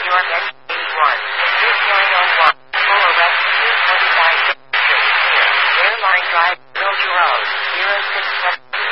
York X81, 2.01, full arrest 245 Street, Airline Drive, Bill Jerome, 067.